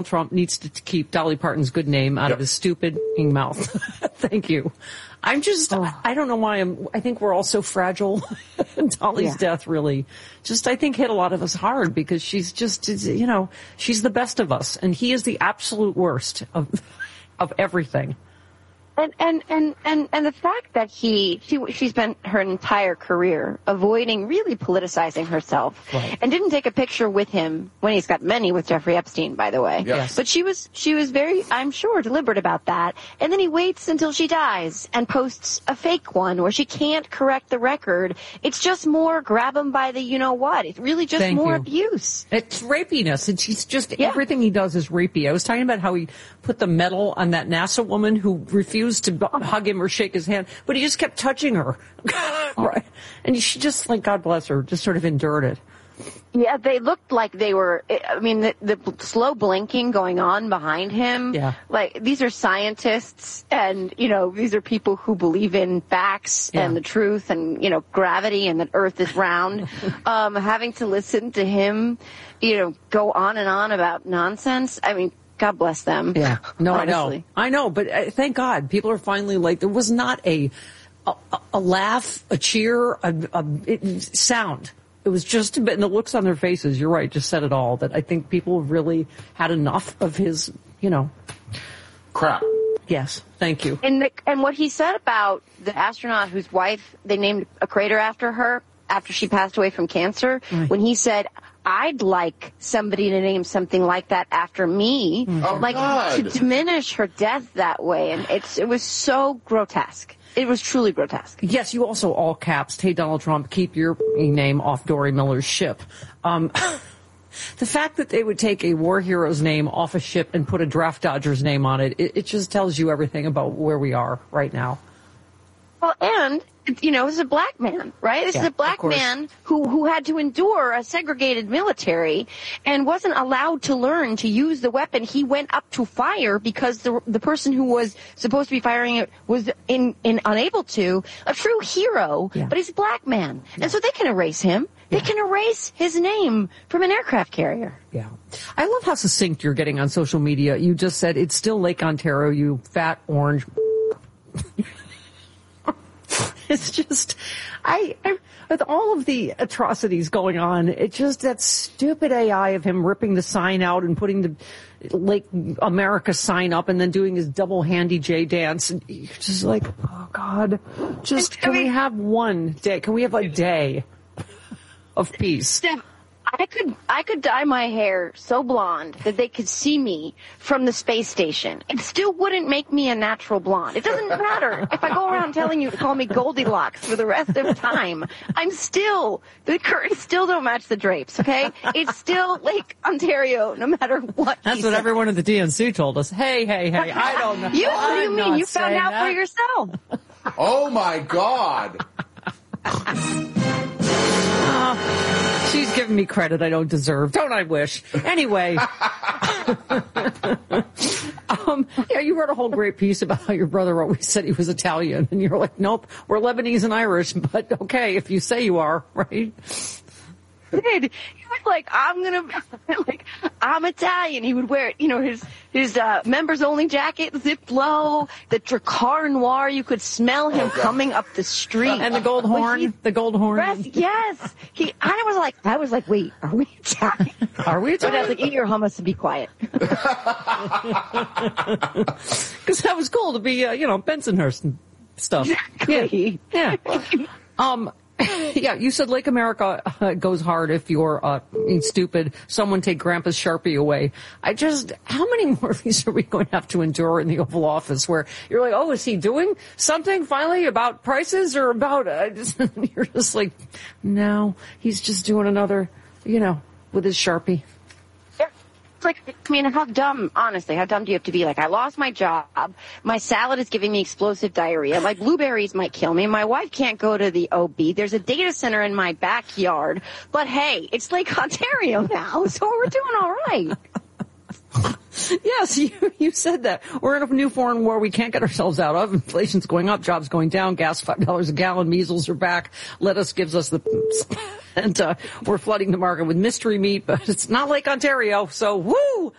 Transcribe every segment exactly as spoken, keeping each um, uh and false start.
Trump needs to keep Dolly Parton's good name out yep. of his stupid mouth. Thank you. I'm just, oh. I don't know why I'm, I think we're all so fragile. Dolly's yeah. death really just, I think, hit a lot of us hard because she's just, you know, she's the best of us and he is the absolute worst of, of everything. And, and, and, and, and the fact that he, she, she spent her entire career avoiding really politicizing herself right. and didn't take a picture with him when he's got many with Jeffrey Epstein, by the way. Yes. But she was, she was very, I'm sure, deliberate about that. And then he waits until she dies and posts a fake one where she can't correct the record. It's just more grab him by the, you know what? It's really just Thank more you. abuse. It's rapiness. It's, it's just, yeah. everything he does is rapey. I was talking about how he put the medal on that NASA woman who refused to hug him or shake his hand, but he just kept touching her. Right. And she just, like, God bless her, just sort of endured it. Yeah, they looked like they were, I mean, the, the slow blinking going on behind him. Yeah. Like, these are scientists and, you know, these are people who believe in facts yeah. and the truth and, you know, gravity and that Earth is round. um, having to listen to him, you know, go on and on about nonsense. I mean, God bless them. Yeah. No, honestly. I know. I know, but uh, thank God people are finally like, there was not a, a, a laugh, a cheer, a, a it, sound. It was just a bit, and the looks on their faces, you're right, just said it all, that I think people really had enough of his, you know. Crap. Yes. Thank you. And the, and what he said about the astronaut whose wife, they named a crater after her, after she passed away from cancer, right. when he said, I'd like somebody to name something like that after me, oh, like God. to diminish her death that way. And it's it was so grotesque. It was truly grotesque. Yes, you also all caps. Hey, Donald Trump, keep your name off Dory Miller's ship. Um, the fact that they would take a war hero's name off a ship and put a draft dodger's name on it, it, it just tells you everything about where we are right now. Well, and, you know, this is a black man, right? This yeah, is a black man who, who had to endure a segregated military and wasn't allowed to learn to use the weapon. He went up to fire because the the person who was supposed to be firing it was in, in unable to. A true hero, yeah. but he's a black man. Yeah. And so they can erase him. They yeah. can erase his name from an aircraft carrier. Yeah. I love how succinct you're getting on social media. You just said, it's still Lake Ontario, you fat orange. It's just, I, I, with all of the atrocities going on, it's just that stupid A I of him ripping the sign out and putting the Lake America sign up and then doing his double handy J dance. And you're just like, oh God, just, can we have one day? Can we have a day of peace? Steph, I could I could dye my hair so blonde that they could see me from the space station. It still wouldn't make me a natural blonde. It doesn't matter if I go around telling you to call me Goldilocks for the rest of time. I'm still, the curtains still don't match the drapes, okay? It's still Lake Ontario, no matter what. That's what said. Everyone at the D N C told us. Hey, hey, hey, I don't know. You, what do you mean? You found out that. for yourself. Oh, my God. Oh, she's giving me credit I don't deserve. Don't I wish? Anyway. um, yeah, you wrote a whole great piece about how your brother always said he was Italian. And you're like, nope, we're Lebanese and Irish. But okay, if you say you are, right? Did. He was like, I'm gonna, like, I'm Italian. He would wear, you know, his, his, uh, members only jacket zipped low, the Dracar Noir, you could smell him oh, coming up the street. And the gold horn, he, the gold horn. Dressed, yes. He, I was like, I was like, wait, are we Italian? Are we Italian? But I was like, eat your hummus and be quiet. Cause that was cool to be, uh, you know, Bensonhurst and stuff. Exactly. Yeah. yeah. Um, yeah, you said Lake America uh, goes hard if you're uh, stupid. Someone take Grandpa's Sharpie away. I just, how many more of these are we going to have to endure in the Oval Office where you're like, oh, is he doing something finally about prices or about, uh, just, you're just like, no, he's just doing another, you know, with his Sharpie. Like, I mean, how dumb, honestly, how dumb do you have to be? Like, I lost my job. My salad is giving me explosive diarrhea. My blueberries might kill me. My wife can't go to the O B. There's a data center in my backyard. But hey, it's Lake Ontario now, so we're doing all right. Yes, you, you said that. We're in a new foreign war we can't get ourselves out of. Inflation's going up, jobs going down, gas five dollars a gallon, measles are back. Lettuce gives us the... And uh, we're flooding the market with mystery meat, but it's not Lake Ontario, so woo!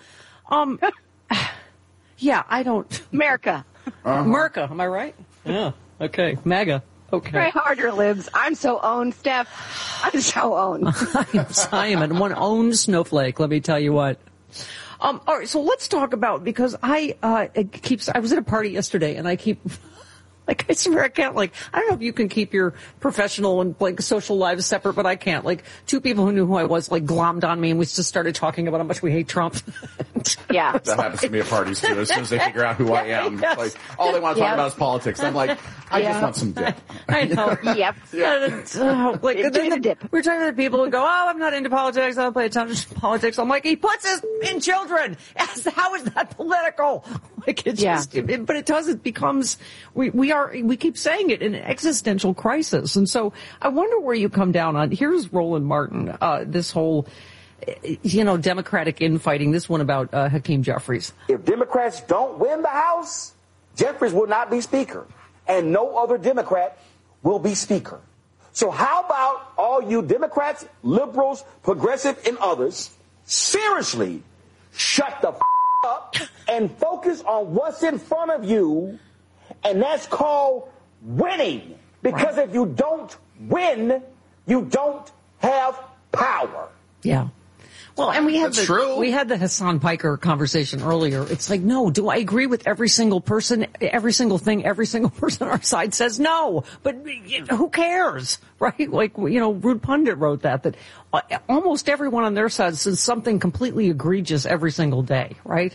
Um, yeah, I don't. America. Uh-huh. America, am I right? Yeah. Okay. MAGA. Okay. Try harder, libs. I'm so owned, Steph. I'm so owned. I am one owned snowflake, let me tell you what. Um, all right, so let's talk about, because I, uh, it keeps, I was at a party yesterday and I keep, like, I swear I can't, like, I don't know if you can keep your professional and, like, social lives separate, but I can't. Like, two people who knew who I was, like, glommed on me and we just started talking about how much we hate Trump. Yeah. That happens to me at parties, too. As soon as they figure out who I am, Yes. like, all they want to talk Yep. about is politics. I'm like, I Yeah. just want some dip. I know. Yep. Yeah, uh, like, Give then me the dip. We're talking to people who go, oh, I'm not into politics. I don't pay attention to politics. I'm like, he puts his in children. How is that political? Like, it's Yeah. just, it, but it does, it becomes, we, we are, we keep saying it, an existential crisis. And so I wonder where you come down on, here's Roland Martin, uh, this whole, you know, Democratic infighting, this one about uh, Hakeem Jeffries. If Democrats don't win the House, Jeffries will not be Speaker, and no other Democrat will be Speaker. So how about all you Democrats, liberals, progressive, and others, seriously shut the f- up and focus on what's in front of you, and that's called winning. Because if you don't win, you don't have power. Yeah. Well, and we had That's the, true. we had the Hassan Piker conversation earlier. It's like, no, do I agree with every single person, every single thing, every single person on our side says no, but who cares, right? Like, you know, Rude Pundit wrote that, that almost everyone on their side says something completely egregious every single day, right?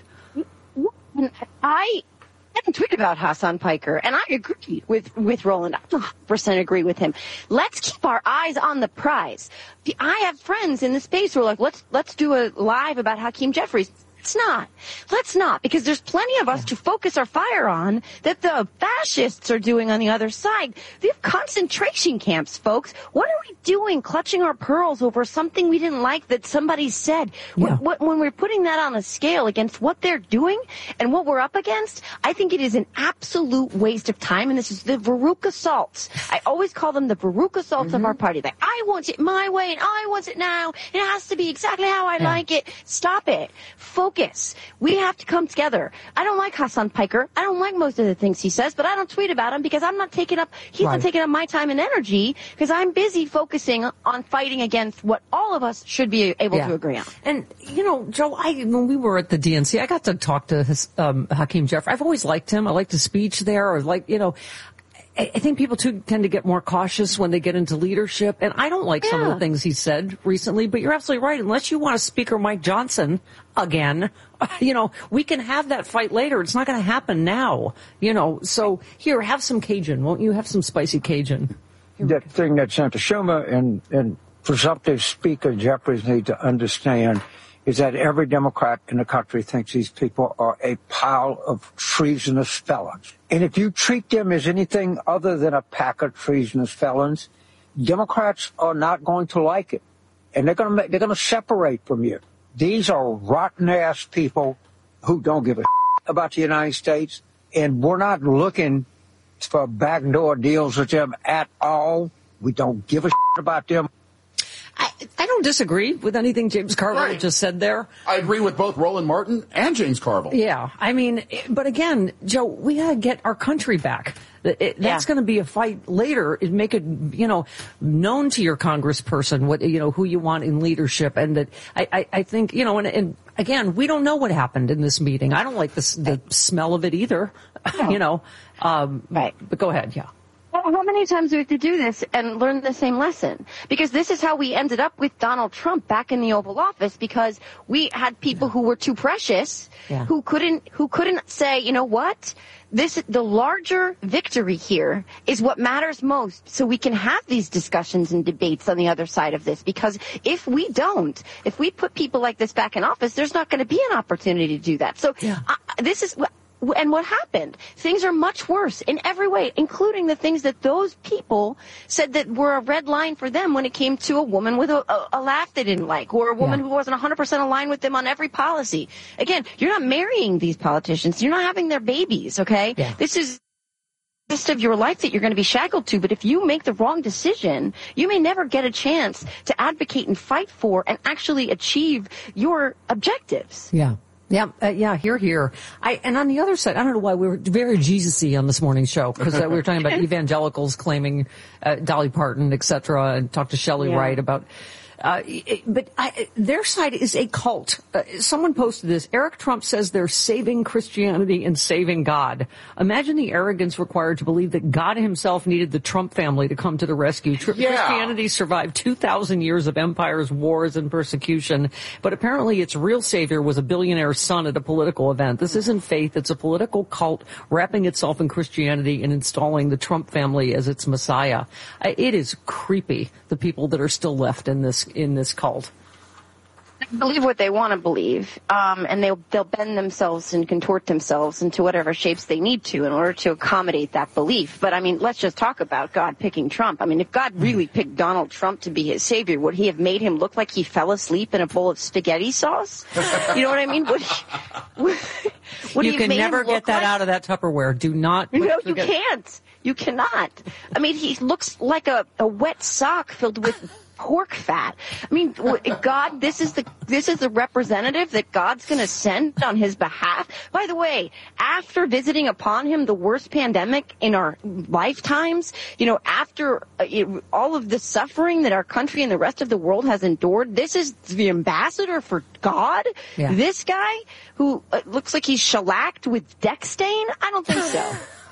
I didn't tweet about Hassan Piker, and I agree with, with Roland. I one hundred percent agree with him. Let's keep our eyes on the prize. I have friends in the space who are like, let's, let's do a live about Hakeem Jeffries. Let's not. Let's not, because there's plenty of us to focus our fire on that the fascists are doing on the other side. They have concentration camps, folks. What are we doing clutching our pearls over something we didn't like that somebody said? Yeah. When, when we're putting that on a scale against what they're doing and what we're up against, I think it is an absolute waste of time. And this is the Veruca assaults. I always call them the Veruca assaults mm-hmm. of our party. Like, I want it my way and I want it now. It has to be exactly how I yeah. like it. Stop it. Focus. We have to come together. I don't like Hassan Piker. I don't like most of the things he says, but I don't tweet about him because I'm not taking up, he's right. not taking up my time and energy because I'm busy focusing on fighting against what all of us should be able yeah. to agree on. And, you know, Joe, I, when we were at the D N C, I got to talk to his, um, Hakeem Jeffries. I've always liked him. I liked his speech there, or like, you know, I think people too tend to get more cautious when they get into leadership, and I don't like yeah. some of the things he said recently, but you're absolutely right. Unless you want a Speaker Mike Johnson again, you know, we can have that fight later. It's not going to happen now, you know. So here, have some Cajun. Won't you have some spicy Cajun? That thing that Senator Schumer and, and presumptive Speaker Jeffries need to understand is that every Democrat in the country thinks these people are a pile of treasonous felons. And if you treat them as anything other than a pack of treasonous felons, Democrats are not going to like it. And they're going to they're going to separate from you. These are rotten-ass people who don't give a about the United States. And we're not looking for backdoor deals with them at all. We don't give a about them. I, I don't disagree with anything James Carville Right. just said there. I agree with both Roland Martin and James Carville. Yeah, I mean, but again, Joe, we gotta get our country back. It, it, that's Yeah. going to be a fight later. It make it, you know, known to your congressperson what you know who you want in leadership, and that I, I, I think you know, and, and again, we don't know what happened in this meeting. I don't like this, the smell of it either. No. you know, um, Right. But go ahead, yeah. How many times do we have to do this and learn the same lesson? Because this is how we ended up with Donald Trump back in the Oval Office, because we had people who were too precious, Yeah. who couldn't, who couldn't say, you know what? This, the larger victory here is what matters most, so we can have these discussions and debates on the other side of this. Because if we don't, if we put people like this back in office, there's not going to be an opportunity to do that. So Yeah. uh, this is what. And what happened? Things are much worse in every way, including the things that those people said that were a red line for them when it came to a woman with a, a, a laugh they didn't like, or a woman Yeah. who wasn't one hundred percent aligned with them on every policy. Again, you're not marrying these politicians. You're not having their babies, okay? Yeah. This is the rest of your life that you're going to be shackled to, but if you make the wrong decision, you may never get a chance to advocate and fight for and actually achieve your objectives. Yeah. Yeah, uh, yeah, here, here. I, and on the other side, I don't know why we were very Jesus-y on this morning's show, because uh, we were talking about evangelicals claiming uh, Dolly Parton, et cetera, and talked to Shelley yeah. Wright about... Uh, but I, their side is a cult. Uh, someone posted this. Eric Trump says they're saving Christianity and saving God. Imagine the arrogance required to believe that God himself needed the Trump family to come to the rescue. Tr- Yeah. Christianity survived two thousand years of empires, wars, and persecution, but apparently its real savior was a billionaire's son at a political event. This isn't faith. It's a political cult wrapping itself in Christianity and installing the Trump family as its messiah. Uh, it is creepy, the people that are still left in this in this cult. Believe what they want to believe, um, and they'll they'll bend themselves and contort themselves into whatever shapes they need to in order to accommodate that belief. But I mean, let's just talk about God picking Trump. I mean, if God really picked Donald Trump to be his savior, would he have made him look like he fell asleep in a bowl of spaghetti sauce? You know what I mean? Would he, would, would You he can have made never him get look that like, out of that Tupperware. Do not. No, you forget- can't. You cannot. I mean, he looks like a, a wet sock filled with pork fat. I mean, God, this is the this is the representative that God's going to send on his behalf. By the way, after visiting upon him the worst pandemic in our lifetimes, you know, after uh, it, all of the suffering that our country and the rest of the world has endured, this is the ambassador for God? Yeah. This guy who uh, looks like he's shellacked with deck stain? I don't think so.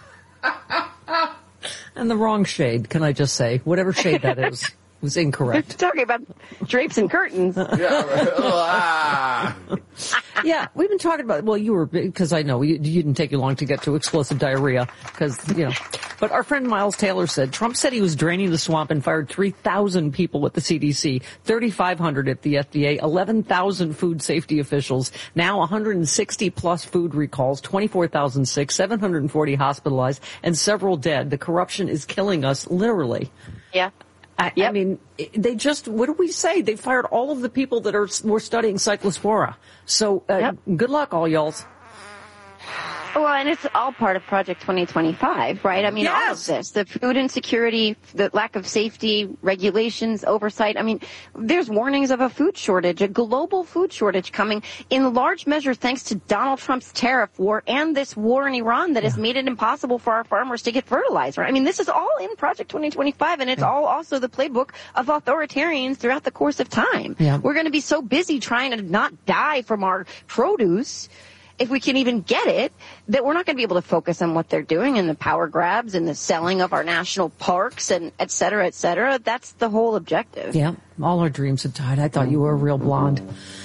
And the wrong shade, can I just say? Whatever shade that is. Was incorrect. Talking about drapes and curtains. Yeah. Yeah, we've been talking about, well, you were, because I know, you, you didn't take you long to get to explosive diarrhea, because, you know. But our friend Miles Taylor said, Trump said he was draining the swamp and fired three thousand people at the C D C, thirty-five hundred at the F D A, eleven thousand food safety officials, now one hundred sixty plus food recalls, twenty-four thousand sick, seven hundred forty hospitalized, and several dead. The corruption is killing us, literally. Yeah. I, Yep. I mean, they just, what do we say? They fired all of the people that are were studying cyclospora. So uh, Yep. good luck, all y'alls. Well, and it's all part of Project twenty twenty-five, right? I mean, all of Yes. this, the food insecurity, the lack of safety, regulations, oversight. I mean, there's warnings of a food shortage, a global food shortage coming in large measure thanks to Donald Trump's tariff war and this war in Iran that has made it impossible for our farmers to get fertilizer. I mean, this is all in Project twenty twenty-five, and it's all also the playbook of authoritarians throughout the course of time. Yeah. We're going to be so busy trying to not die from our produce, if we can even get it, that we're not going to be able to focus on what they're doing and the power grabs and the selling of our national parks and et cetera, et cetera. That's the whole objective. Yeah, all our dreams had died. I thought you were a real blonde.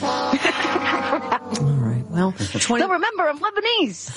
All right, well, twenty. So remember, I'm Lebanese.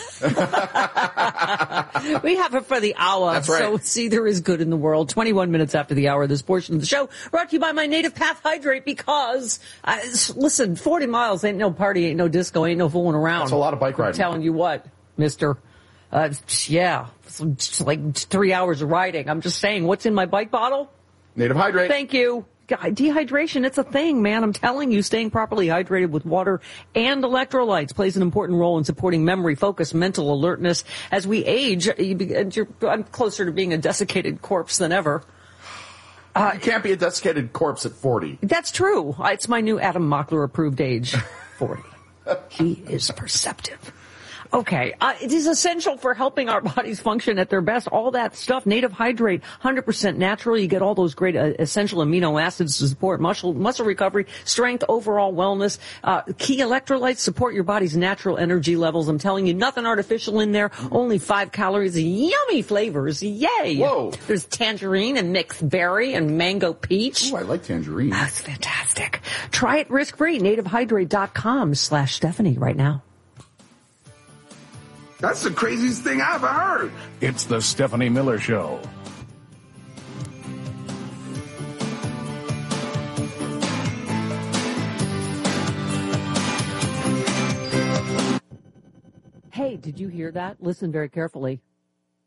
We have it for the hour. That's right. So see, there is good in the world. twenty-one minutes after the hour, this portion of the show brought to you by my Native Path Hydrate, because, uh, listen, forty miles ain't no party, ain't no disco, ain't no fooling around. That's a lot of bike riding. I'm telling you what, mister. Uh, yeah, it's like three hours of riding. I'm just saying, what's in my bike bottle? Native Hydrate. Thank you. God, dehydration, it's a thing, man. I'm telling you, staying properly hydrated with water and electrolytes plays an important role in supporting memory, focus, mental alertness. As we age, you be, you're, I'm closer to being a desiccated corpse than ever. Uh, you can't be a desiccated corpse at forty. That's true. It's my new Adam Mockler approved age, forty. He is perceptive. Okay, uh, it is essential for helping our bodies function at their best. All that stuff, Native Hydrate, one hundred percent natural. You get all those great uh, essential amino acids to support muscle muscle recovery, strength, overall wellness. Uh, key electrolytes support your body's natural energy levels. I'm telling you, nothing artificial in there. Only five calories, yummy flavors. Yay! Whoa. There's tangerine and mixed berry and mango peach. Oh, I like tangerine. That's fantastic. Try it risk-free. nativehydrate.com slash Stephanie right now. That's the craziest thing I ever heard. It's the Stephanie Miller Show. Hey, did you hear that? Listen very carefully.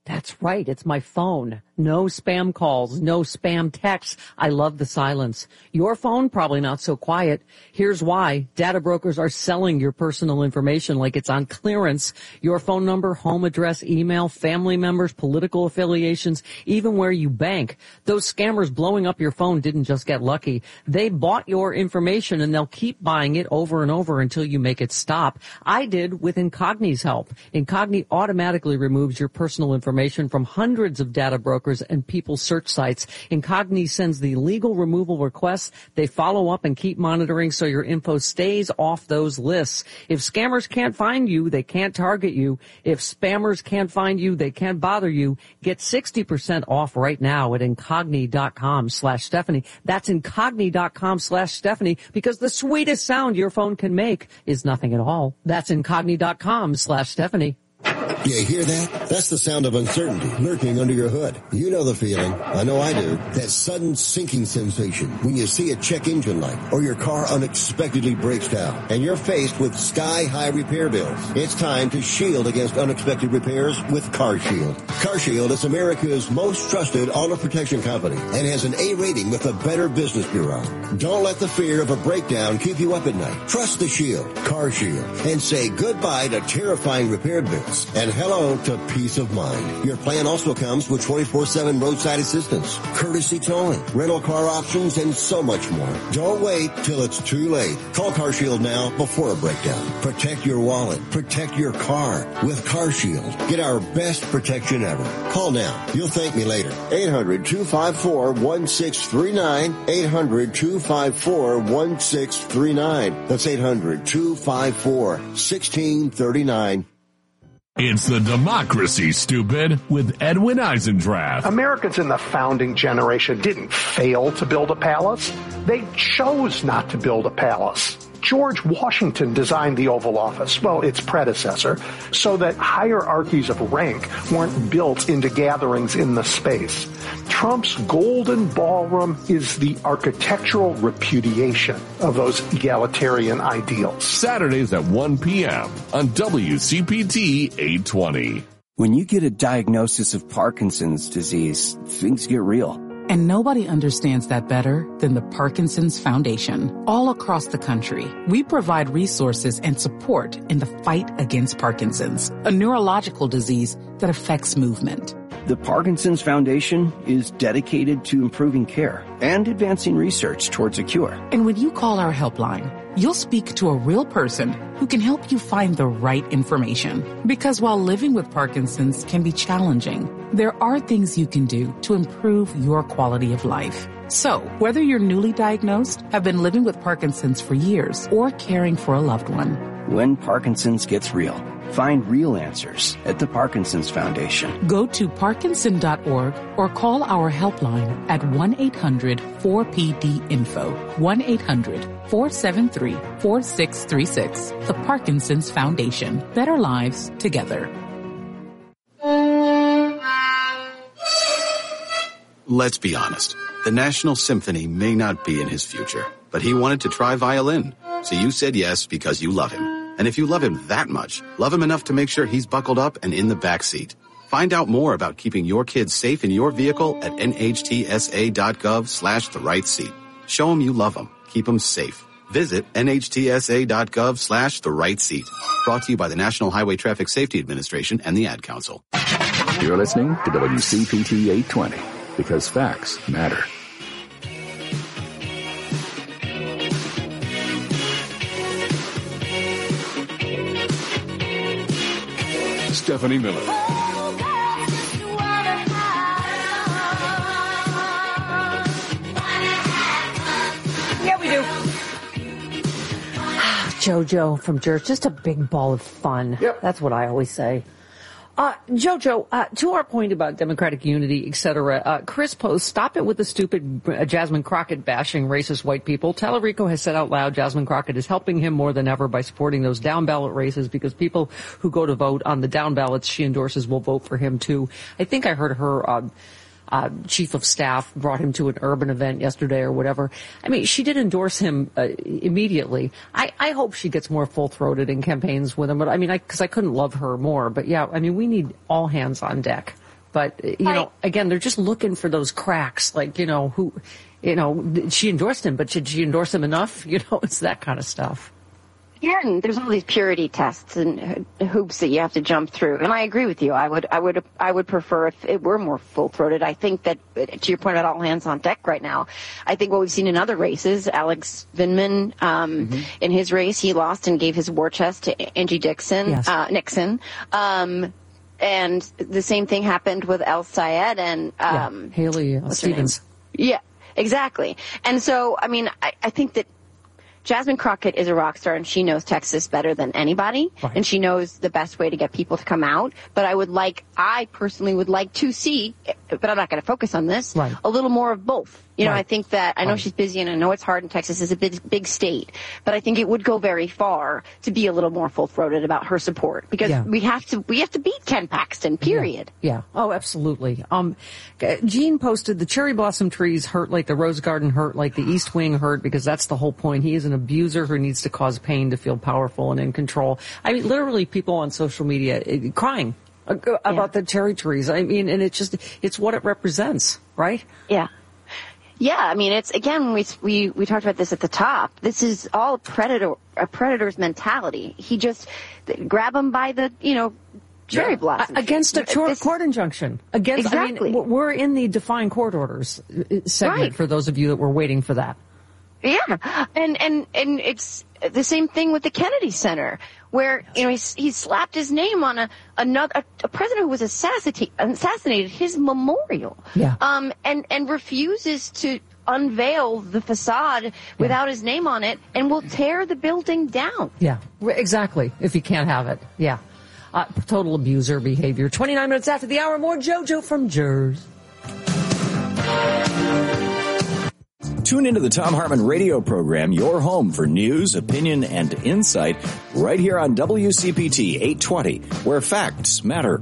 That's right. It's my phone. No spam calls, no spam texts. I love the silence. Your phone, probably not so quiet. Here's why. Data brokers are selling your personal information like it's on clearance. Your phone number, home address, email, family members, political affiliations, even where you bank. Those scammers blowing up your phone didn't just get lucky. They bought your information and they'll keep buying it over and over until you make it stop. I did with Incogni's help. Incogni automatically removes your personal information from hundreds of data brokers and people's search sites. Incogni sends the legal removal requests. They follow up and keep monitoring so your info stays off those lists. If scammers can't find you, they can't target you. If spammers can't find you, they can't bother you. Get sixty percent off right now at Incogni.com slash Stephanie. That's Incogni.com slash Stephanie, because the sweetest sound your phone can make is nothing at all. That's Incogni.com slash Stephanie. You hear that? That's the sound of uncertainty lurking under your hood. You know the feeling. I know I do. That sudden sinking sensation when you see a check engine light or your car unexpectedly breaks down and you're faced with sky-high repair bills. It's time to shield against unexpected repairs with CarShield. CarShield is America's most trusted auto protection company and has an A rating with the Better Business Bureau. Don't let the fear of a breakdown keep you up at night. Trust the Shield, CarShield, and say goodbye to terrifying repair bills and hello to peace of mind. Your plan also comes with twenty-four seven roadside assistance, courtesy towing, rental car options, and so much more. Don't wait till it's too late. Call CarShield now before a breakdown. Protect your wallet. Protect your car with CarShield. Get our best protection ever. Call now. You'll thank me later. eight hundred, two five four, one six three nine. eight hundred, two five four, one six three nine. That's eight hundred, two five four, one six three nine. It's the Democracy, Stupid, with Edwin Eisendrath. Americans in the founding generation didn't fail to build a palace. They chose not to build a palace. George Washington designed the Oval Office, well, its predecessor, so that hierarchies of rank weren't built into gatherings in the space. Trump's Golden Ballroom is the architectural repudiation of those egalitarian ideals. Saturdays at one p.m. on W C P T eight twenty. When you get a diagnosis of Parkinson's disease, things get real. And nobody understands that better than the Parkinson's Foundation. All across the country, we provide resources and support in the fight against Parkinson's, a neurological disease that affects movement. The Parkinson's Foundation is dedicated to improving care and advancing research towards a cure. And when you call our helpline, you'll speak to a real person who can help you find the right information. Because while living with Parkinson's can be challenging, there are things you can do to improve your quality of life. So, whether you're newly diagnosed, have been living with Parkinson's for years, or caring for a loved one, when Parkinson's gets real, find real answers at the Parkinson's Foundation. Go to Parkinson dot org or call our helpline at one eight hundred four P D info, one eight hundred four seven three four six three six. The Parkinson's Foundation. Better lives together. Let's be honest. The National Symphony may not be in his future, but he wanted to try violin. So you said yes because you love him. And if you love him that much, love him enough to make sure he's buckled up and in the back seat. Find out more about keeping your kids safe in your vehicle at nhtsa.gov slash the right seat. Show him you love him. Keep him safe. Visit nhtsa.gov slash the right seat. Brought to you by the National Highway Traffic Safety Administration and the Ad Council. You're listening to W C P T eight twenty, because facts matter. Stephanie Miller. Yeah, we do. JoJo from Jerk, just a big ball of fun. Yep. That's what I always say. Uh, JoJo, uh, to our point about Democratic unity, et cetera, uh, Chris Post, stop it with the stupid uh, Jasmine Crockett bashing racist white people. Tallarico has said out loud Jasmine Crockett is helping him more than ever by supporting those down ballot races because people who go to vote on the down ballots she endorses will vote for him too. I think I heard her, uh, Uh, chief of staff brought him to an urban event yesterday or whatever. I mean, she did endorse him uh, immediately. I, I hope she gets more full-throated in campaigns with him. But I mean, I, cause I couldn't love her more. But yeah, I mean, we need all hands on deck. But, you I, know, again, they're just looking for those cracks. Like, you know, who, you know, she endorsed him, but did she endorse him enough? You know, it's that kind of stuff. Yeah, and there's all these purity tests and hoops that you have to jump through. And I agree with you. I would, I would, I would prefer if it were more full-throated. I think that, to your point about all hands on deck right now, I think what we've seen in other races, Alex Vindman, um, mm-hmm. in his race, he lost and gave his war chest to Angie Dixon, yes. uh, Nixon. Um, and the same thing happened with El Sayed and, um, yeah. Haley uh, Stevens. Yeah, exactly. And so, I mean, I, I think that Jasmine Crockett is a rock star, and she knows Texas better than anybody, right. and she knows the best way to get people to come out. But I would like, I personally would like to see, but I'm not going to focus on this, right. a little more of both. You know, right. I think that, I know right. she's busy, and I know it's hard, and Texas is a big, big state, but I think it would go very far to be a little more full-throated about her support, because yeah. we have to, we have to beat Ken Paxton, period. Yeah. yeah. Oh, absolutely. Um, Gene posted, the cherry blossom trees hurt like the rose garden hurt, like the East Wing hurt, because that's the whole point. He is an abuser who needs to cause pain to feel powerful and in control. I mean, literally people on social media uh, crying about yeah. the cherry trees. I mean, and it's just, it's what it represents, right? Yeah. Yeah, I mean, it's, again, we, we, we talked about this at the top. This is all predator, a predator's mentality. He just, grab him by the, you know, cherry yeah. blossom. Against a court, court injunction. Against, exactly. I mean, we're in the define court orders segment right. for those of you that were waiting for that. Yeah, and, and, and it's the same thing with the Kennedy Center, where, you know, he, he slapped his name on a, another, a, a president who was assassinated, assassinated, his memorial. Yeah. Um, and, and refuses to unveil the facade without yeah. his name on it, and will tear the building down. Yeah, exactly, if you can't have it. Yeah. Uh, total abuser behavior. twenty-nine minutes after the hour, more JoJo from Jers. Tune into the Thom Hartmann radio program, your home for news, opinion, and insight, right here on W C P T eight twenty, where facts matter.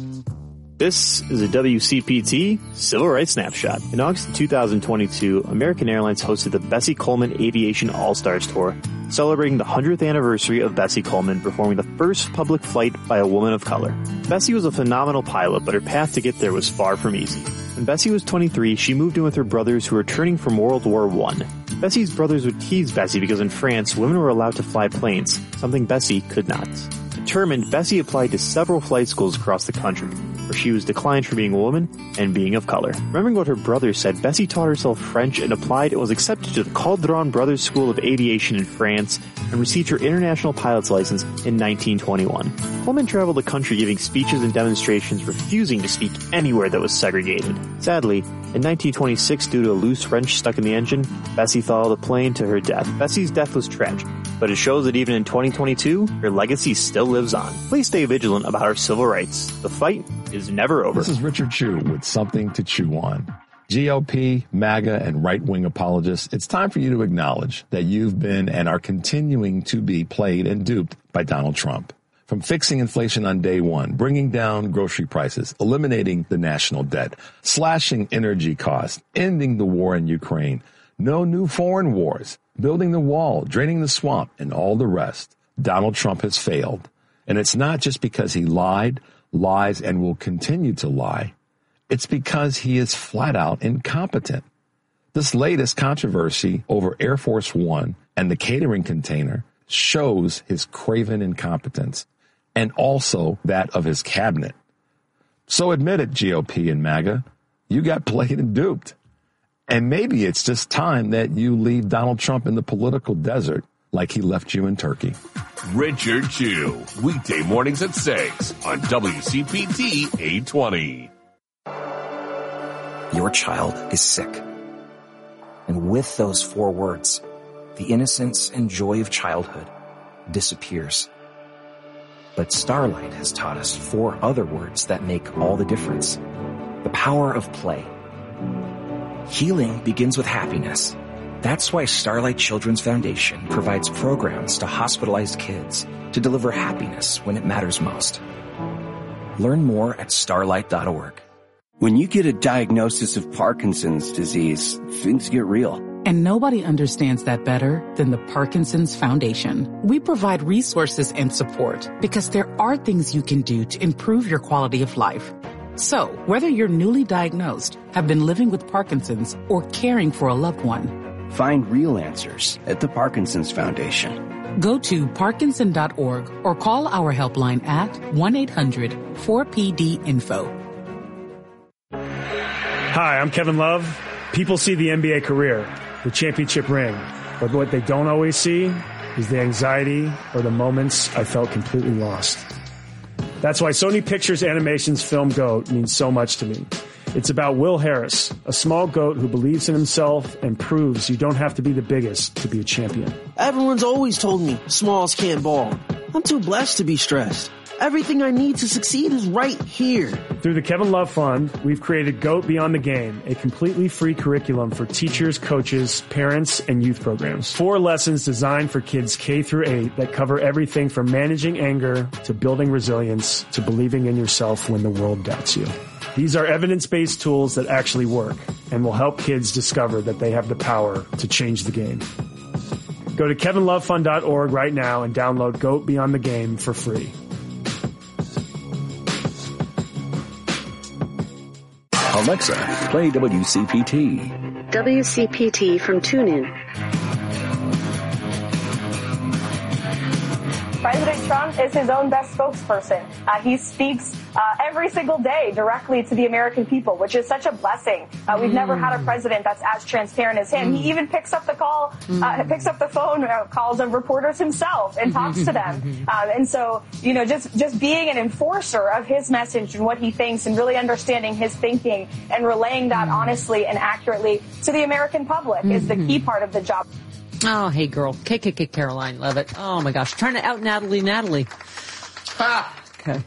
This is a W C P T Civil Rights Snapshot. In August of two thousand twenty-two, American Airlines hosted the Bessie Coleman Aviation All-Stars Tour, celebrating the one hundredth anniversary of Bessie Coleman performing the first public flight by a woman of color. Bessie was a phenomenal pilot, but her path to get there was far from easy. When Bessie was twenty-three, she moved in with her brothers who were returning from World War One. Bessie's brothers would tease Bessie because in France, women were allowed to fly planes, something Bessie could not. Determined, Bessie applied to several flight schools across the country, where she was declined for being a woman and being of color. Remembering what her brothers said, Bessie taught herself French and applied and was accepted to the Caudron Brothers School of Aviation in France and received her international pilot's license in nineteen twenty-one. Coleman traveled the country giving speeches and demonstrations, refusing to speak anywhere that was segregated. Sadly, in nineteen twenty-six, due to a loose wrench stuck in the engine, Bessie followed the plane to her death. Bessie's death was tragic, but it shows that even in twenty twenty-two, her legacy still lives on. Please stay vigilant about our civil rights. The fight is never over. This is Richard Chu with something to chew on. G O P, MAGA, and right-wing apologists, it's time for you to acknowledge that you've been and are continuing to be played and duped by Donald Trump. From fixing inflation on day one, bringing down grocery prices, eliminating the national debt, slashing energy costs, ending the war in Ukraine, no new foreign wars, building the wall, draining the swamp, and all the rest, Donald Trump has failed. And it's not just because he lied, lies, and will continue to lie. It's because he is flat out incompetent. This latest controversy over Air Force One and the catering container shows his craven incompetence and also that of his cabinet. So admit it, G O P and MAGA, you got played and duped. And maybe it's just time that you leave Donald Trump in the political desert like he left you in Turkey. Richard Chu, weekday mornings at six on W C P T eight twenty. Your child is sick. And with those four words, the innocence and joy of childhood disappears. But Starlight has taught us four other words that make all the difference. The power of play. Healing begins with happiness. That's why Starlight Children's Foundation provides programs to hospitalized kids to deliver happiness when it matters most. Learn more at starlight dot org. When you get a diagnosis of Parkinson's disease, things get real. And nobody understands that better than the Parkinson's Foundation. We provide resources and support because there are things you can do to improve your quality of life. So, whether you're newly diagnosed, have been living with Parkinson's, or caring for a loved one, find real answers at the Parkinson's Foundation. Go to Parkinson dot org or call our helpline at one eight hundred four P D info. Hi, I'm Kevin Love. People see the N B A career, the championship ring, but what they don't always see is the anxiety or the moments I felt completely lost. That's why Sony Pictures Animation's film GOAT means so much to me. It's about Will Harris, a small goat who believes in himself and proves you don't have to be the biggest to be a champion. Everyone's always told me smalls can't ball. I'm too blessed to be stressed. Everything I need to succeed is right here. Through the Kevin Love Fund, we've created GOAT Beyond the Game, a completely free curriculum for teachers, coaches, parents, and youth programs. Four lessons designed for kids K through eight that cover everything from managing anger to building resilience to believing in yourself when the world doubts you. These are evidence-based tools that actually work and will help kids discover that they have the power to change the game. Go to kevin love fund dot org right now and download GOAT Beyond the Game for free. Alexa, play W C P T. W C P T from TuneIn. President Trump is his own best spokesperson. Uh, he speaks uh, every single day directly to the American people, which is such a blessing. Uh, we've mm. never had a president that's as transparent as him. Mm. He even picks up the call, mm. uh, picks up the phone, uh, calls on reporters himself and talks to them. Uh, and so, you know, just, just being an enforcer of his message and what he thinks and really understanding his thinking and relaying that mm. honestly and accurately to the American public mm-hmm. is the key part of the job. Oh, hey, girl. K K K Caroline Levitt. Oh, my gosh. Trying to out Natalie Natalie. Ah. Okay.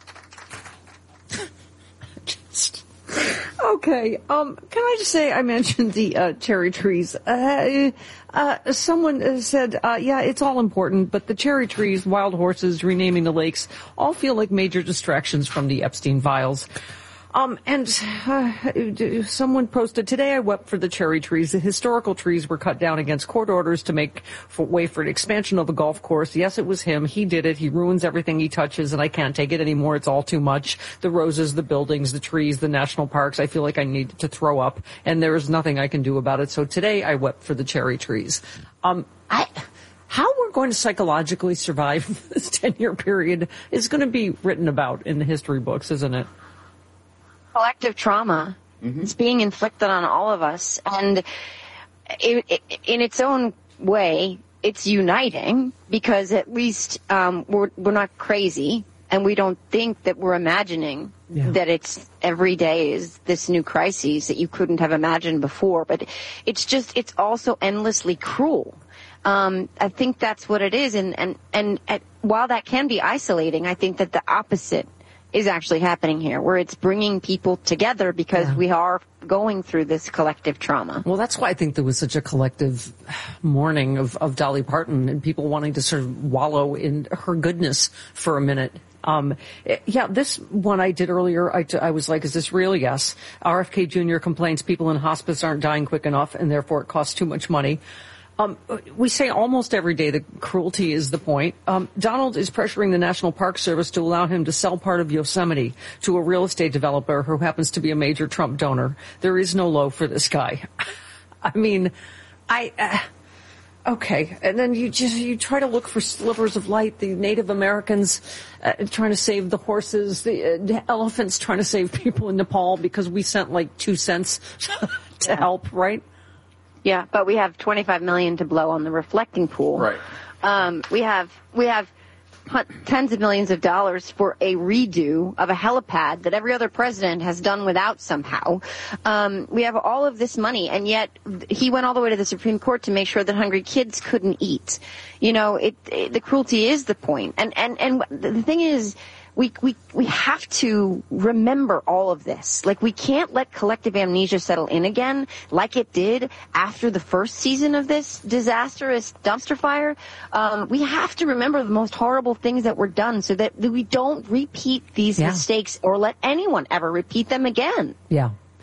just, okay. Um, can I just say I mentioned the uh, cherry trees. Uh, uh, someone said, uh, yeah, it's all important, but the cherry trees, wild horses, renaming the lakes all feel like major distractions from the Epstein files. Um, and uh, someone posted, today I wept for the cherry trees. The historical trees were cut down against court orders to make for, way for an expansion of a golf course. Yes, it was him. He did it. He ruins everything he touches, and I can't take it anymore. It's all too much. The roses, the buildings, the trees, the national parks. I feel like I need to throw up, and there is nothing I can do about it. So today I wept for the cherry trees. Um, I... How we're going to psychologically survive this ten-year period is going to be written about in the history books, isn't it? Collective trauma. Mm-hmm. It's being inflicted on all of us. And it, it, in its own way, it's uniting because at least um, we're, we're not crazy and we don't think that we're imagining yeah. that it's every day is this new crisis that you couldn't have imagined before. But it's just, it's also endlessly cruel. Um, I think that's what it is. And, and, and, and while that can be isolating, I think that the opposite is actually happening here, where it's bringing people together because yeah. we are going through this collective trauma. Well, that's why I think there was such a collective mourning of, of Dolly Parton and people wanting to sort of wallow in her goodness for a minute. Um, yeah, this one I did earlier, I, I was like, is this real? Yes. R F K Junior complains people in hospice aren't dying quick enough and therefore it costs too much money. Um, we say almost every day that cruelty is the point. Um, Donald is pressuring the National Park Service to allow him to sell part of Yosemite to a real estate developer who happens to be a major Trump donor. There is no low for this guy. I mean, I, uh, okay. And then you just, you try to look for slivers of light. The Native Americans uh, trying to save the horses, the, uh, the elephants trying to save people in Nepal because we sent like two cents to help, right? Yeah, but we have twenty-five million to blow on the reflecting pool. Right. Um, we have we have tens of millions of dollars for a redo of a helipad that every other president has done without somehow. Um, we have all of this money, and yet he went all the way to the Supreme Court to make sure that hungry kids couldn't eat. You know, it, it the cruelty is the point. And and and the thing is, We, we, we have to remember all of this. Like, we can't let collective amnesia settle in again like it did after the first season of this disastrous dumpster fire. Um, we have to remember the most horrible things that were done so that we don't repeat these yeah. mistakes or let anyone ever repeat them again. Yeah.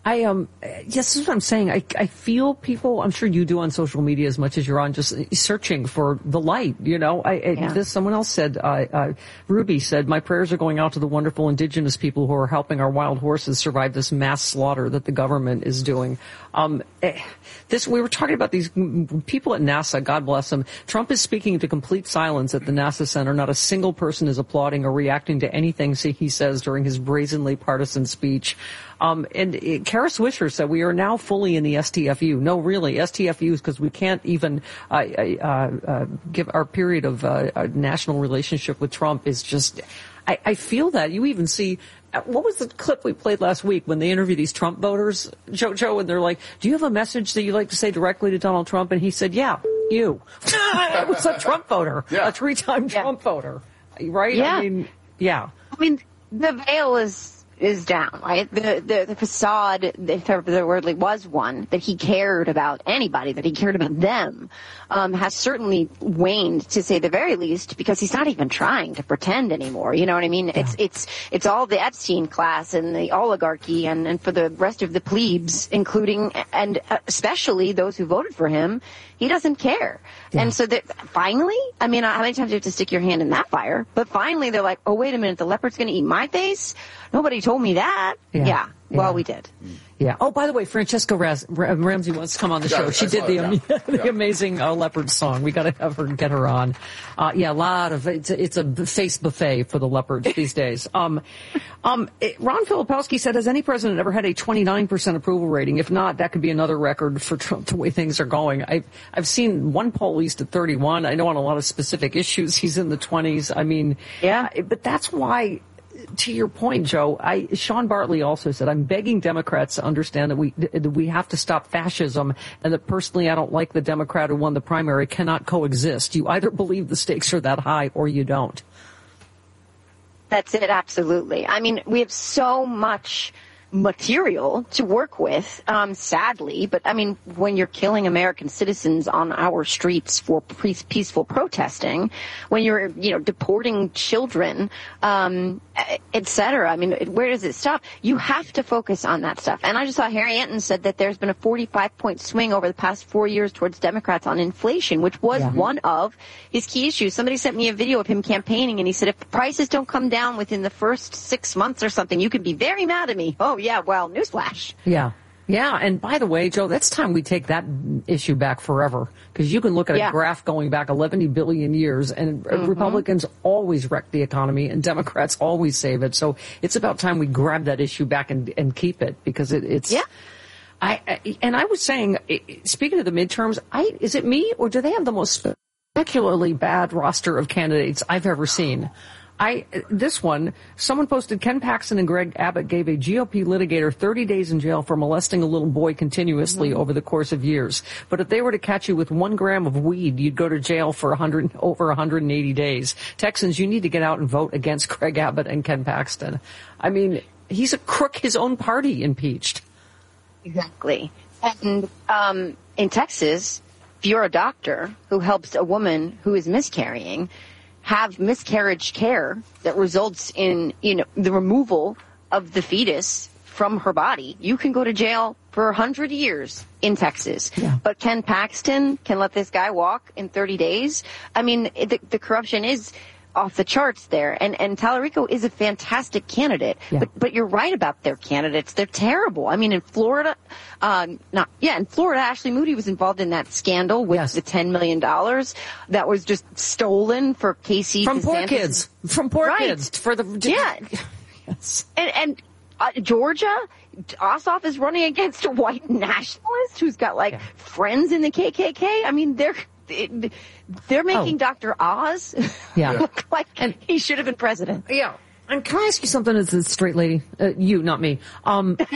I um yes, this is what I'm saying. I I feel people. I'm sure you do on social media as much as you're on, just searching for the light. You know, I, I Yeah. this someone else said. Uh, uh, Ruby said, "My prayers are going out to the wonderful indigenous people who are helping our wild horses survive this mass slaughter that the government is doing." Um, eh, this we were talking about these people at NASA. God bless them. Trump is speaking to complete silence at the NASA Center. Not a single person is applauding or reacting to anything he says during his brazenly partisan speech. Um, and uh, Kara Swisher said, we are now fully in the S T F U. No, really, S T F U is because we can't even uh, uh, uh, give our period of uh, a national relationship with Trump is just, I, I feel that. You even see, what was the clip we played last week when they interview these Trump voters, Joe, Joe, and they're like, do you have a message that you'd like to say directly to Donald Trump? And he said, yeah, you. It was a Trump voter, yeah. a three-time yeah. Trump voter, right? Yeah. I mean, yeah. I mean, the veil is is down, right? The, the the facade, if there really was one, that he cared about anybody, that he cared about them, um, has certainly waned, to say the very least, because he's not even trying to pretend anymore. You know what I mean? Yeah. It's it's it's all the Epstein class and the oligarchy, and, and for the rest of the plebes, including and especially those who voted for him, he doesn't care. Yeah. And so that finally, I mean, how many times do you have to stick your hand in that fire? But finally, they're like, oh, wait a minute, the leopard's going to eat my face? Nobody told me that. Yeah. yeah. Well, yeah. we did. Yeah. Oh, by the way, Francesca Raz- Ramsey wants to come on the show. Yeah, she did the, am- yeah. the amazing uh, Leopard song. We got to have her get her on. Uh, yeah, a lot of it's a, it's a face buffet for the Leopards these days. Um, um, it, Ron Filipowski said, "Has any president ever had a twenty-nine percent approval rating? If not, that could be another record for Trump. The way things are going, I've I've seen one poll at least at thirty-one. I know on a lot of specific issues he's in the twenties. I mean, yeah, but that's why." To your point, Joe, I, Sean Bartley also said, I'm begging Democrats to understand that we that we have to stop fascism, and that personally I don't like the Democrat who won the primary cannot coexist. You either believe the stakes are that high or you don't. That's it, absolutely. I mean, we have so much material to work with, um, sadly, but I mean, when you're killing American citizens on our streets for pre- peaceful protesting, when you're, you know, deporting children, um, et cetera, I mean, where does it stop? You have to focus on that stuff. And I just saw Harry Anton said that there's been a forty-five point swing over the past four years towards Democrats on inflation, which was yeah. one of his key issues. Somebody sent me a video of him campaigning, and he said, if prices don't come down within the first six months or something, you can be very mad at me. Oh, yeah, well, newsflash. Yeah. Yeah, and by the way, Joe, that's time we take that issue back forever, because you can look at yeah. a graph going back eleven billion years, and mm-hmm. Republicans always wreck the economy, and Democrats always save it. So it's about time we grab that issue back and, and keep it, because it, it's... Yeah. I, I and I was saying, speaking of the midterms, I is it me, or do they have the most spectacularly bad roster of candidates I've ever seen? I, this one, someone posted, Ken Paxton and Greg Abbott gave a G O P litigator thirty days in jail for molesting a little boy continuously mm-hmm. over the course of years. But if they were to catch you with one gram of weed, you'd go to jail for one hundred, over one hundred eighty days. Texans, you need to get out and vote against Greg Abbott and Ken Paxton. I mean, he's a crook his own party impeached. Exactly. And um, in Texas, if you're a doctor who helps a woman who is miscarrying have miscarriage care that results in, you know, the removal of the fetus from her body, you can go to jail for one hundred years in Texas. Yeah. But Ken Paxton can let this guy walk in thirty days. I mean, the, the corruption is off the charts there. And, and Tallarico is a fantastic candidate. Yeah. But, but you're right about their candidates. They're terrible. I mean, in Florida, um, not, yeah, in Florida, Ashley Moody was involved in that scandal with yes. the ten million dollars that was just stolen for Casey From DeSantis. poor kids. From poor right. kids. For the, yeah. yes. And, and uh, Georgia, Ossoff is running against a white nationalist who's got, like, yeah. friends in the K K K. I mean, they're, It, they're making oh. Doctor Oz yeah. look like and he should have been president. Yeah. And can I ask you something as a straight lady? Uh, you, not me. Um, these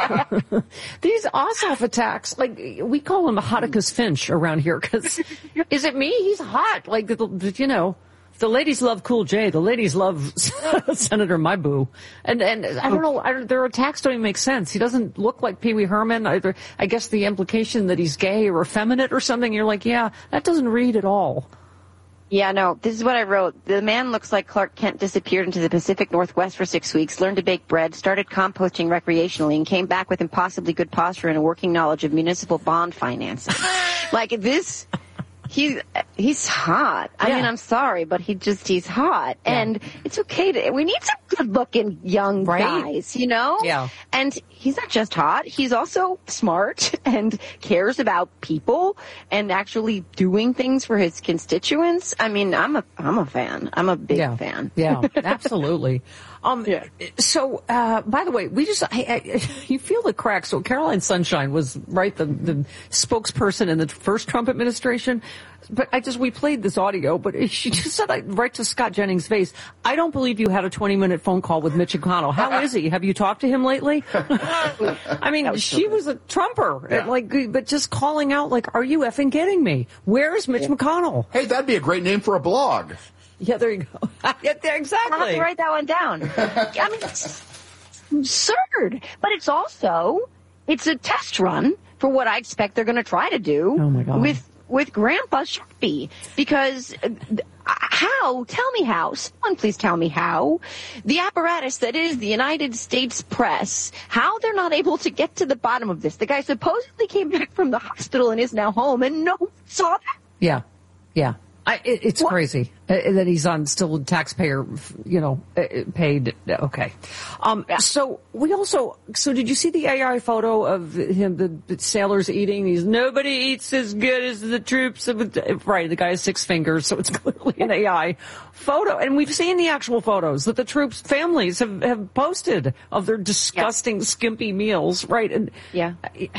Ossoff attacks, like, we call him Hoticus Finch around here, because is it me? He's hot. Like, the, you know, the ladies love Cool J. The ladies love Senator My Boo. And, and I don't know, I, their attacks don't even make sense. He doesn't look like Pee Wee Herman. Either, I guess the implication that he's gay or effeminate or something, you're like, yeah, that doesn't read at all. Yeah, no, this is what I wrote. The man looks like Clark Kent disappeared into the Pacific Northwest for six weeks, learned to bake bread, started composting recreationally, and came back with impossibly good posture and a working knowledge of municipal bond financing. Like this, he, he's hot. I Yeah. mean, I'm sorry, but he just, he's hot. Yeah. And it's okay to, we need some good looking young Right? guys, you know? Yeah. And he's not just hot, he's also smart and cares about people and actually doing things for his constituents. I mean, I'm a, I'm a fan. I'm a big Yeah. fan. Yeah, absolutely. Um, So, uh, by the way, we just, I, I, you feel the cracks. So Caroline Sunshine was, right, the, the spokesperson in the first Trump administration. But I just, we played this audio, but she just said, I, right to Scott Jennings' face, I don't believe you had a twenty minute phone call with Mitch McConnell. How is he? Have you talked to him lately? I mean, was she so was a Trumper, Yeah. like, but just calling out, like, are you effing kidding me? Where is Mitch McConnell? Hey, that'd be a great name for a blog. Yeah, there you go. Yeah, there, exactly. I'll have to write that one down. I mean, it's absurd. But it's also, it's a test run for what I expect they're going to try to do Oh, my God. with with Grandpa Sharpie. Because uh, how, tell me how, someone please tell me how, the apparatus that is the United States press, how they're not able to get to the bottom of this. The guy supposedly came back from the hospital and is now home, and no one saw that. Yeah, yeah. I, it, it's what? crazy uh, that he's on still taxpayer, you know, uh, paid. Okay. Um, yeah. So we also, so did you see the A I photo of him, the, the sailors eating? He's, nobody eats as good as the troops. Right. The guy has six fingers. So it's clearly an A I photo. And we've seen the actual photos that the troops' families have, have posted of their disgusting, yeah. skimpy meals. Right. And yeah.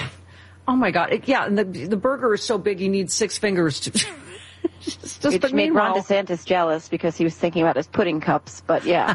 Oh my God. Yeah. And the, the burger is so big, he needs six fingers to, Just, just, Which made Ron DeSantis jealous because he was thinking about his pudding cups, but yeah.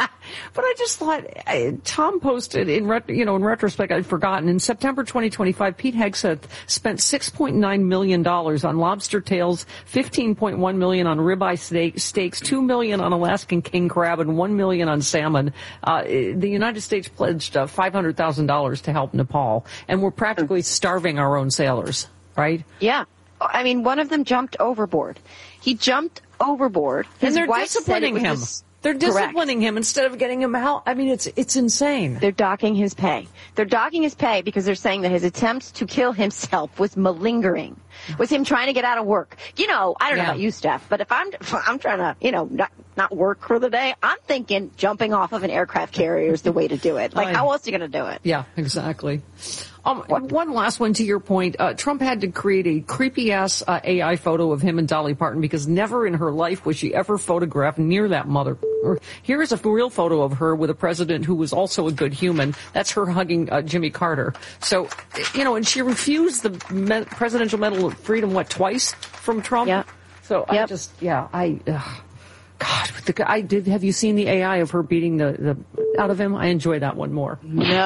But I just thought, uh, Tom posted, in ret- you know, in retrospect, I'd forgotten, in September twenty twenty-five, Pete Hegseth spent six point nine million dollars on lobster tails, fifteen point one million dollars on ribeye steak, steaks, two million dollars on Alaskan king crab, and one million dollars on salmon. Uh, the United States pledged uh, five hundred thousand dollars to help Nepal, and we're practically starving our own sailors, right? Yeah. I mean, one of them jumped overboard. He jumped overboard. His and they're wife disciplining said it him. was dis- They're disciplining Correct. him instead of getting him out. I mean, it's it's insane. They're docking his pay. They're docking his pay because they're saying that his attempt to kill himself was malingering, was him trying to get out of work. You know, I don't Yeah. know about you, Steph, but if I'm if I'm trying to, you know, not, not work for the day, I'm thinking jumping off of an aircraft carrier is the way to do it. Like, I- how else are you going to do it? Yeah, exactly. Um, one last one to your point. Uh, Trump had to create a creepy-ass uh, A I photo of him and Dolly Parton because never in her life was she ever photographed near that mother. Here is a real photo of her with a president who was also a good human. That's her hugging uh, Jimmy Carter. So, you know, and she refused the Me- Presidential Medal of Freedom, what, twice from Trump? Yeah. So I Yep. just, yeah, I... Uh, God, the, I did. Have you seen the A I of her beating the, the out of him? I enjoy that one more.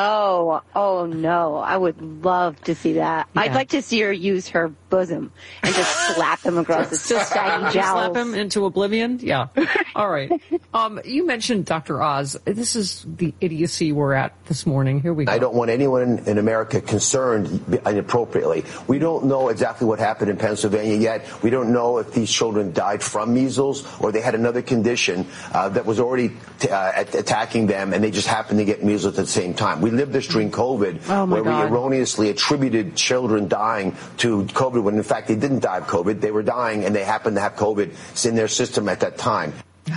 No. Oh, no. I would love to see that. Yeah. I'd like to see her use her bosom and just slap him across his saggy Slap jowls. him into oblivion? Yeah. All right. Um, you mentioned Doctor Oz. This is the idiocy we're at this morning. Here we go. I don't want anyone in, in America concerned inappropriately. We don't know exactly what happened in Pennsylvania yet. We don't know if these children died from measles or they had another condition uh, that was already t- uh, attacking them and they just happened to get measles at the same time. We lived this during COVID Oh, my where God. we erroneously attributed children dying to COVID when in fact they didn't die of COVID. They were dying and they happened to have COVID in their system at that time.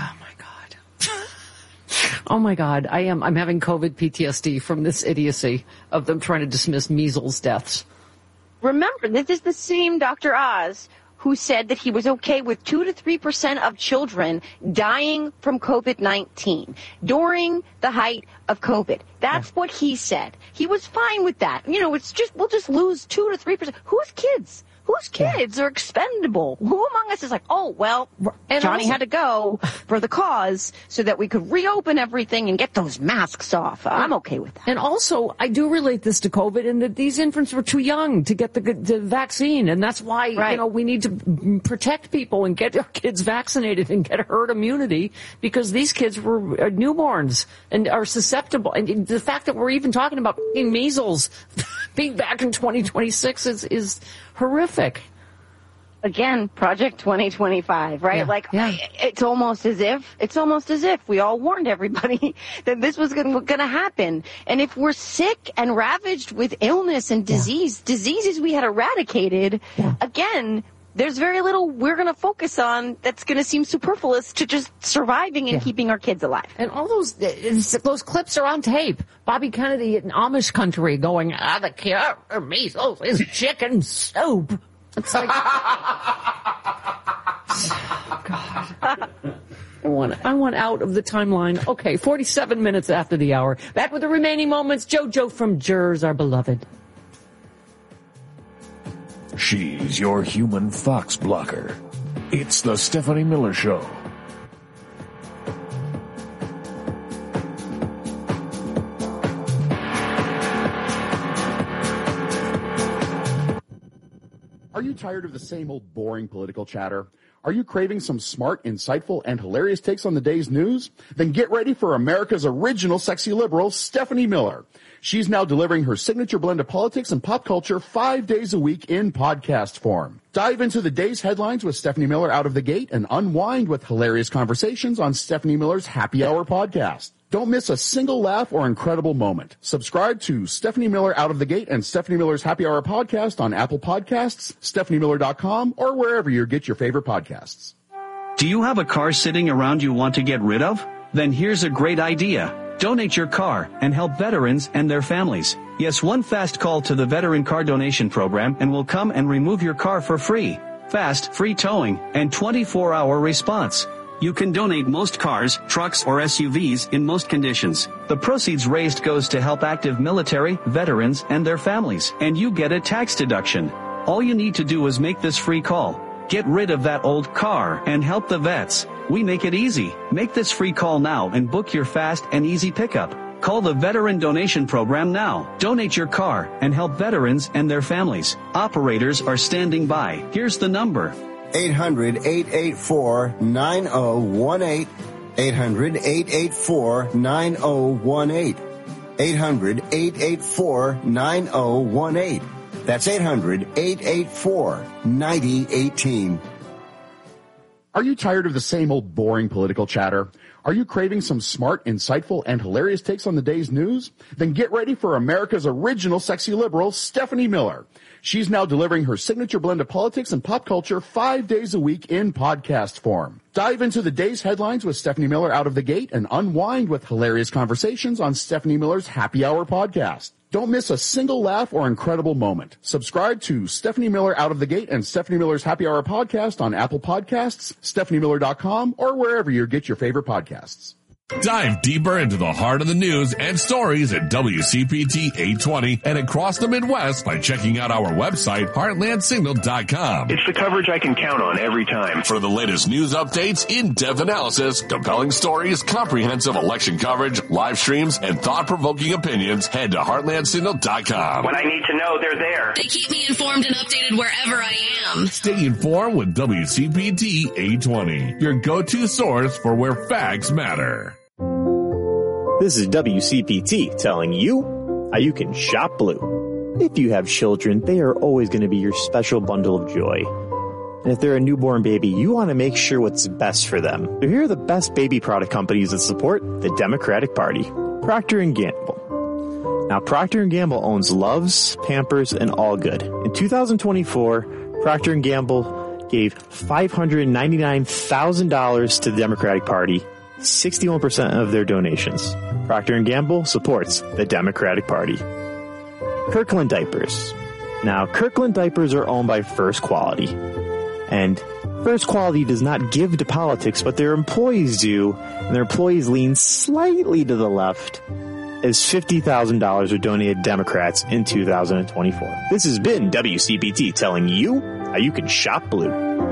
Oh my God. I am, I'm having COVID P T S D from this idiocy of them trying to dismiss measles deaths. Remember, this is the same Doctor Oz who said that he was okay with two to three percent of children dying from COVID nineteen during the height of COVID. That's what he said. He was fine with that. You know, it's just, we'll just lose two to three percent. Whose kids? Whose kids are expendable? Who among us is like, oh, well, And Johnny also- had to go for the cause so that we could reopen everything and get those masks off. I'm okay with that. And also, I do relate this to COVID in that these infants were too young to get the, the vaccine. And that's why, Right. you know, we need to protect people and get our kids vaccinated and get herd immunity because these kids were uh, newborns and are susceptible. And the fact that we're even talking about measles being back in twenty twenty-six is, is horrific. again, Project twenty twenty-five, right? Yeah, like, yeah. it's almost as if, it's almost as if we all warned everybody that this was going to happen. And if we're sick and ravaged with illness and disease, yeah. diseases we had eradicated, yeah. again, there's very little we're going to focus on that's going to seem superfluous to just surviving and yeah. keeping our kids alive. And all those those clips are on tape. Bobby Kennedy in Amish country going, ah, the cure for measles is chicken soup. It's like, oh, God. I want, I want out of the timeline. Okay, forty-seven minutes after the hour. Back with the remaining moments. JoJo from Jers, our beloved. She's your human fox blocker. It's the Stephanie Miller Show. Are you tired of the same old boring political chatter? Are you craving some smart, insightful, and hilarious takes on the day's news? Then get ready for America's original sexy liberal, Stephanie Miller. She's now delivering her signature blend of politics and pop culture five days a week in podcast form. Dive into the day's headlines with Stephanie Miller out of the gate and unwind with hilarious conversations on Stephanie Miller's Happy Hour podcast. Don't miss a single laugh or incredible moment. Subscribe to Stephanie Miller Out of the Gate and Stephanie Miller's Happy Hour podcast on Apple Podcasts, stephanie miller dot com, or wherever you get your favorite podcasts. Do you have a car sitting around you want to get rid of? Then here's a great idea. Donate your car and help veterans and their families. Yes, one fast call to the Veteran Car Donation Program and we'll come and remove your car for free. Fast, free towing, and twenty-four hour response. You can donate most cars, trucks, or S U Vs in most conditions. The proceeds raised goes to help active military, veterans, and their families, and you get a tax deduction. All you need to do is make this free call. Get rid of that old car and help the vets. We make it easy. Make this free call now and book your fast and easy pickup. Call the Veteran Donation Program now. Donate your car and help veterans and their families. Operators are standing by. Here's the number. eight hundred, eight eight four, nine oh one eight. eight hundred, eight eight four, nine oh one eight. eight hundred, eight eight four, nine oh one eight. That's eight hundred, eight eight four, nine oh one eight. Are you tired of the same old boring political chatter? Are you craving some smart, insightful, and hilarious takes on the day's news? Then get ready for America's original sexy liberal, Stephanie Miller. She's now delivering her signature blend of politics and pop culture five days a week in podcast form. Dive into the day's headlines with Stephanie Miller out of the gate and unwind with hilarious conversations on Stephanie Miller's Happy Hour podcast. Don't miss a single laugh or incredible moment. Subscribe to Stephanie Miller Out of the Gate and Stephanie Miller's Happy Hour podcast on Apple Podcasts, stephanie miller dot com, or wherever you get your favorite podcasts. Dive deeper into the heart of the news and stories at W C P T eight twenty and across the Midwest by checking out our website, heartland signal dot com. It's the coverage I can count on every time. For the latest news updates, in-depth analysis, compelling stories, comprehensive election coverage, live streams, and thought-provoking opinions, head to heartland signal dot com. When I need to know, they're there. They keep me informed and updated wherever I am. Stay informed with W C P T eight twenty, your go-to source for where facts matter. This is W C P T telling you how you can shop blue. If you have children, they are always going to be your special bundle of joy. And if they're a newborn baby, you want to make sure what's best for them. So here are the best baby product companies that support the Democratic Party. Procter and Gamble. Now, Procter and Gamble owns Luvs, Pampers, and All Good. In two thousand twenty-four, Procter and Gamble gave five hundred ninety-nine thousand dollars to the Democratic Party, sixty-one percent of their donations. Procter and Gamble supports the Democratic Party. Kirkland Diapers. Now, Kirkland Diapers are owned by First Quality. And First Quality does not give to politics, but their employees do, and their employees lean slightly to the left, as fifty thousand dollars were donated to Democrats in two thousand twenty-four. This has been W C P T telling you how you can shop blue.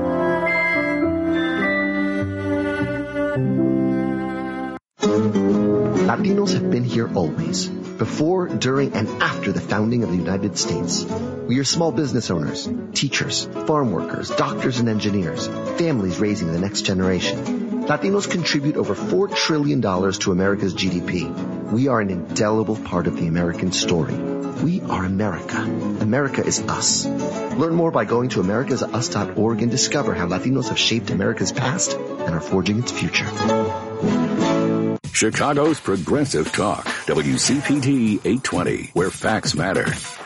Latinos have been here always, before, during, and after the founding of the United States. We are small business owners, teachers, farm workers, doctors and engineers, families raising the next generation. Latinos contribute over four trillion dollars to America's G D P. We are an indelible part of the American story. We are America. America is us. Learn more by going to americas us dot org and discover how Latinos have shaped America's past and are forging its future. Chicago's Progressive Talk, W C P T eight twenty, where facts matter.